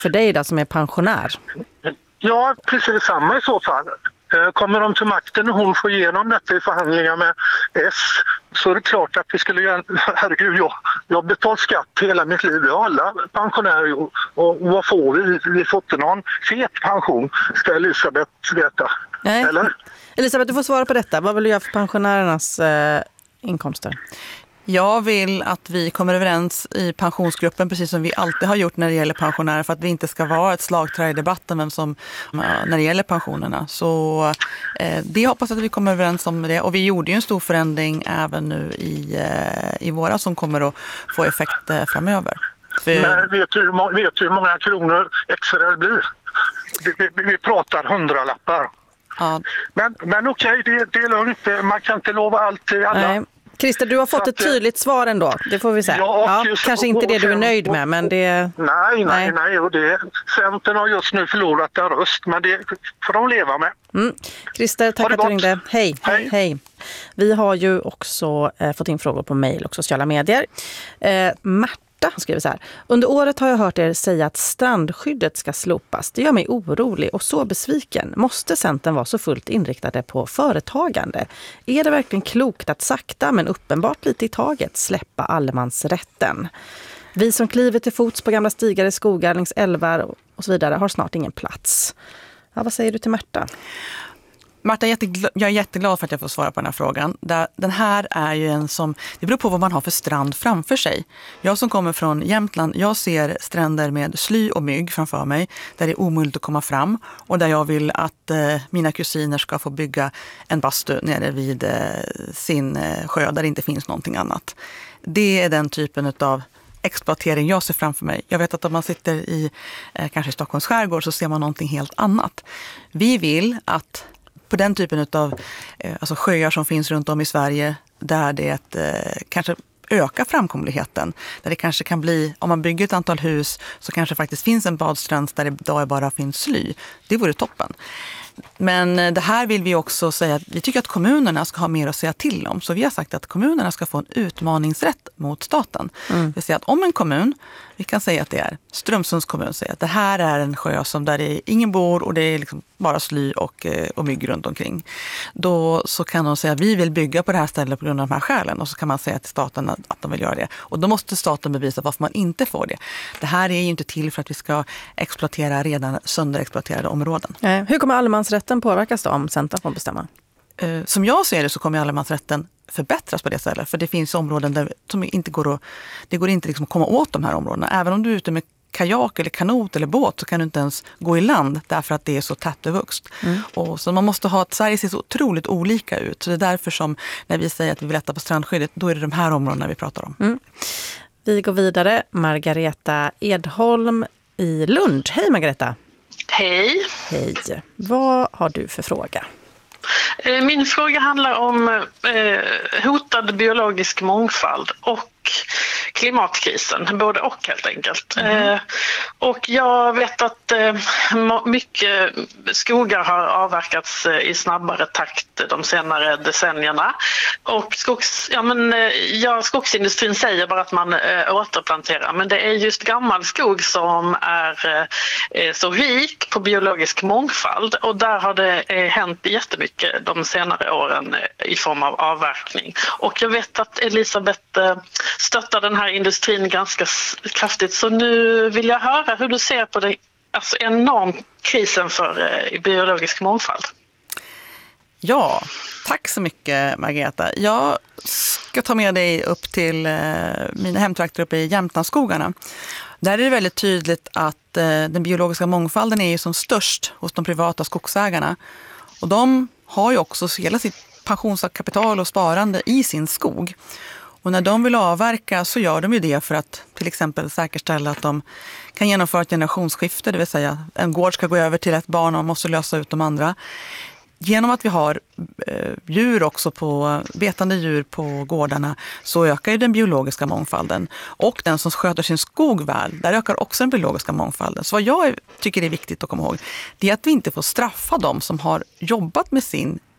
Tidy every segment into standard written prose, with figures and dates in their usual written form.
för dig då som är pensionär? Ja, precis samma i så fall. Kommer de till makten och hon får igenom detta i förhandlingar med S, så är det klart att vi skulle göra... Herregud, jag har betalt skatt hela mitt liv. Jag har alla pensionärer. Och vad får vi? Vi får inte någon fet pension, ska Elisabeth veta. Nej. Eller? Elisabeth, du får svara på detta. Vad vill du göra för pensionärernas inkomster? Jag vill att vi kommer överens i pensionsgruppen, precis som vi alltid har gjort när det gäller pensionärer, för att vi inte ska vara ett slagträ i debatten vem som, när det gäller pensionerna. Så det hoppas att vi kommer överens om det. Och vi gjorde ju en stor förändring även nu i våra som kommer att få effekt framöver. Men vet du hur många kronor extra det blir? Vi pratar 100-lappar. Ja. Men okej, det är lugnt. Man kan inte lova allt till alla. Nej. Christer, du har fått ett tydligt svar ändå, det får vi säga. Ja, kanske inte det du är nöjd med, men det... Nej. Och Centern har just nu förlorat en röst, men det får de leva med. Christer, tack att du ringde. Hej. Vi har ju också fått in frågor på mejl och sociala medier. Märta skriver så här: under året har jag hört er säga att strandskyddet ska slopas. Det gör mig orolig och så besviken. Måste Centern vara så fullt inriktade på företagande? Är det verkligen klokt att sakta men uppenbart lite i taget släppa allemansrätten? Vi som kliver till fots på gamla stigar i skogar, längs älvar och så vidare har snart ingen plats. Ja, vad säger du till Märta? Marta, jag är jätteglad för att jag får svara på den här frågan. Den här är ju en som, det beror på vad man har för strand framför sig. Jag som kommer från Jämtland, jag ser stränder med sly och mygg framför mig, där det är omöjligt att komma fram och där jag vill att mina kusiner ska få bygga en bastu nere vid sin sjö där det inte finns någonting annat. Det är den typen av exploatering jag ser framför mig. Jag vet att om man sitter i kanske i Stockholms skärgård så ser man någonting helt annat. Vi vill att på den typen av alltså sjöar som finns runt om i Sverige där det kanske ökar framkomligheten. Där det kanske kan bli, om man bygger ett antal hus så kanske faktiskt finns en badstrand där det idag bara finns sly. Det vore toppen. Men det här vill vi också säga att vi tycker att kommunerna ska ha mer att säga till om. Så vi har sagt att kommunerna ska få en utmaningsrätt mot staten. Det vill säga att om en kommun, vi kan säga att det är Strömsunds kommun, säger att det här är en sjö som där det är ingen bor och det är liksom bara sly och mygg runt omkring. Då så kan de säga att vi vill bygga på det här stället på grund av de här skälen. Och så kan man säga till staten att de vill göra det. Och då måste staten bevisa varför man inte får det. Det här är ju inte till för att vi ska exploatera redan sönderexploaterade områden. Hur kommer allemansrätten påverkas då om Centern får bestämma? Som jag ser det så kommer allemansrätten förbättras på det stället. För det finns områden där som inte går inte liksom att komma åt de här områdena. Även om du är ute med kajak eller kanot eller båt så kan du inte ens gå i land därför att det är så tätbevuxet. Och så man måste ha att Sverige ser så otroligt olika ut. Så det är därför som när vi säger att vi vill lätta på strandskyddet, då är det de här områdena vi pratar om. Vi går vidare. Margareta Edholm i Lund. Hej Margareta. Hej. Hej. Vad har du för fråga? Min fråga handlar om hotad biologisk mångfald och klimatkrisen, både och helt enkelt. Och jag vet att mycket skogar har avverkats i snabbare takt de senare decennierna. Och skogsindustrin säger bara att man återplanterar, men det är just gammal skog som är så rik på biologisk mångfald, och där har det hänt jättemycket de senare åren i form av avverkning. Och jag vet att Elisabeth stöttar den här industrin ganska kraftigt, så nu vill jag höra hur du ser på den enorm krisen för biologisk mångfald. Ja, tack så mycket Margareta. Jag ska ta med dig upp till mina hemtrakter uppe i Jämtlandsskogarna. Där är det väldigt tydligt att den biologiska mångfalden är ju som störst hos de privata skogsägarna. Och de har ju också hela sitt pensionskapital och sparande i sin skog. Och när de vill avverka så gör de ju det för att till exempel säkerställa att de kan genomföra ett generationsskifte. Det vill säga en gård ska gå över till ett barn och man måste lösa ut de andra. Genom att vi har djur också betande djur på gårdarna så ökar ju den biologiska mångfalden. Och den som sköter sin skog väl, där ökar också den biologiska mångfalden. Så vad jag tycker är viktigt att komma ihåg, det är att vi inte får straffa dem som har jobbat med sin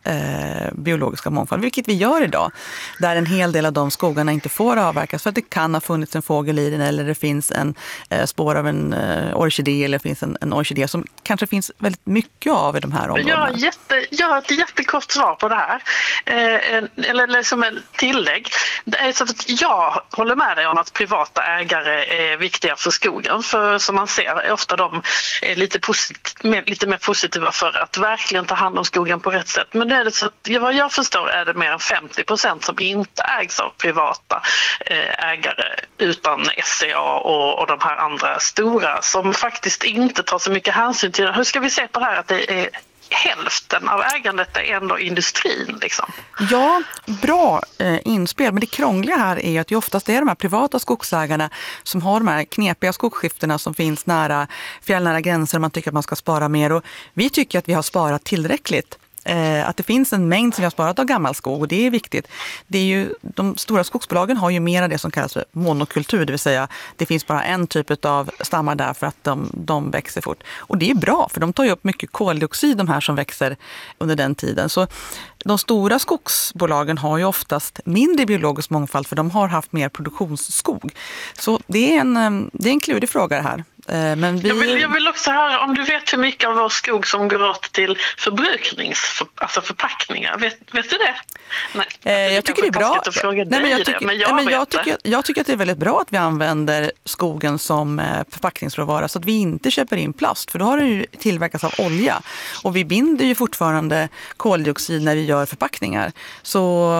biologiska mångfald, vilket vi gör idag. Där en hel del av de skogarna inte får avverkas för att det kan ha funnits en fågel i den, eller det finns en spår av en orkidé, eller det finns en orkidé som kanske finns väldigt mycket av i de här områdena. Jag har ett jättekort svar på det här. Eller som en tillägg. Det är så att jag håller med dig om att privata ägare är viktiga för skogen. För som man ser är ofta de är lite mer positiva för att verkligen ta hand om skogen på rätt sätt. Men det är det så att, vad jag förstår är det mer än 50% som inte ägs av privata ägare utan SCA och de här andra stora som faktiskt inte tar så mycket hänsyn till det. Hur ska vi se på det här att det är hälften av ägandet är ändå industrin liksom? Ja, bra inspel. Men det krångliga här är att det oftast är de här privata skogsägarna som har de här knepiga skogsskiftena som finns nära fjällnära gränser. Man tycker att man ska spara mer, och vi tycker att vi har sparat tillräckligt. Att det finns en mängd som vi har sparat av gammal skog, och det är viktigt. Det är ju, de stora skogsbolagen har ju mer av det som kallas för monokultur, det vill säga det finns bara en typ av stammar där för att de växer fort. Och det är bra, för de tar ju upp mycket koldioxid, de här som växer under den tiden. Så de stora skogsbolagen har ju oftast mindre biologisk mångfald, för de har haft mer produktionsskog. Så det är en klurig fråga det här. Men jag vill också höra om du vet hur mycket av vår skog som går åt till förpackningar. Vet du det? Nej, jag tycker det är bra. Jag tycker att det är väldigt bra att vi använder skogen som förpackningsråvara, så att vi inte köper in plast, för då har det ju tillverkats av olja. Och vi binder ju fortfarande koldioxid när vi gör förpackningar. Så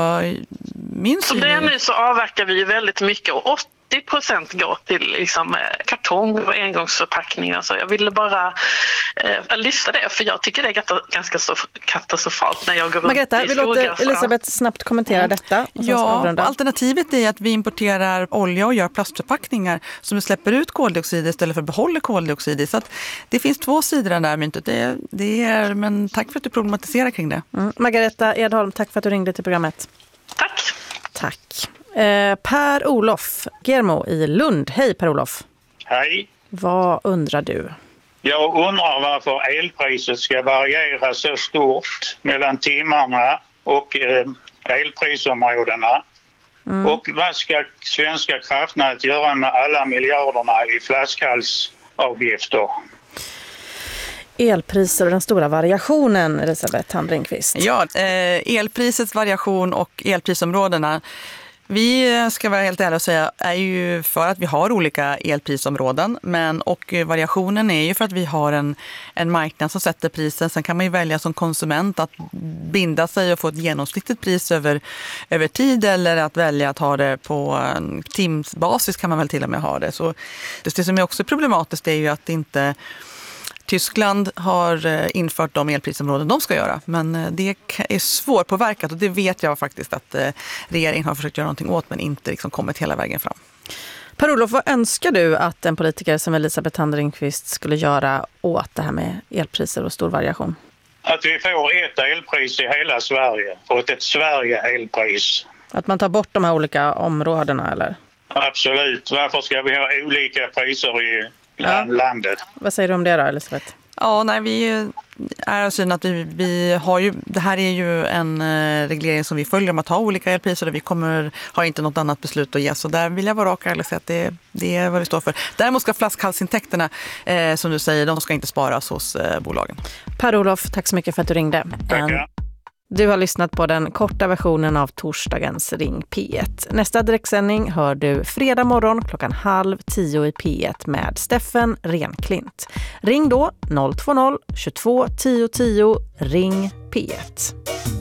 det är nu så avverkar vi ju väldigt mycket, och 80% går till liksom kartong och engångsförpackningar. Så jag ville bara lyfta det, för jag tycker det är ganska så katastrofalt när jag går Margareta, runt i skogar. Margareta, vill låta Elisabeth snabbt kommentera detta? Ja, alternativet är att vi importerar olja och gör plastförpackningar som släpper ut koldioxid istället för att behålla koldioxid. Så att det finns två sidor av det här myntet. Men tack för att du problematiserar kring det. Margareta Edholm, tack för att du ringde till programmet. Tack. Per-Olof Germo i Lund. Hej Per-Olof. Hej. Vad undrar du? Jag undrar varför elpriset ska variera så stort mellan timmarna och elprisområdena. Och vad ska Svenska kraftnät göra med alla miljarderna i flaskhalsavgifter? Elpriser och den stora variationen, Elisabeth Hamringqvist. Ja, elprisets variation och elprisområdena. Vi ska vara helt ärliga och säga är ju för att vi har olika elprisområden, och variationen är ju för att vi har en marknad som sätter prisen. Sen kan man ju välja som konsument att binda sig och få ett genomsnittligt pris över tid, eller att välja att ha det på en timsbasis kan man väl till och med ha det. Så det som är också problematiskt är ju att inte Tyskland har infört de elprisområden de ska göra, men det är svårpåverkat, och det vet jag faktiskt att regeringen har försökt göra någonting åt, men inte liksom kommit hela vägen fram. Per-Olof, vad önskar du att en politiker som Elisabeth Hamringqvist skulle göra åt det här med elpriser och stor variation? Att vi får ett elpris i hela Sverige, och ett Sverige-elpris. Att man tar bort de här olika områdena, eller? Absolut. Varför ska vi ha olika priser i landet? Vad säger du om det då, Elisabeth? Ja, nej, vi är syn att vi har ju, det här är ju en reglering som vi följer om att ha olika elpriser, och vi har inte något annat beslut att ge, så där vill jag vara rak och säga att det är vad vi står för. Däremot ska flaskhalsintäkterna, som du säger, de ska inte sparas hos bolagen. Per-Olof, tack så mycket för att du ringde. Tackar. Du har lyssnat på den korta versionen av torsdagens Ring P1. Nästa direktsändning hör du fredag morgon 9:30 i P1 med Steffen Renklint. Ring då 020 22 10 10, Ring P1.